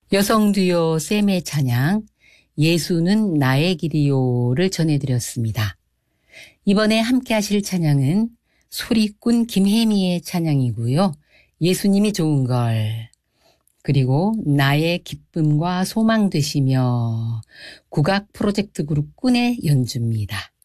여성 듀오 샘의 찬양 예수는 나의 길이요를 전해드렸습니다. 이번에 함께 하실 찬양은 소리꾼 김혜미의 찬양이고요. 예수님이 좋은 걸, 그리고 나의 기쁨과 소망 되시며 국악 프로젝트 그룹 꾼의 연주입니다.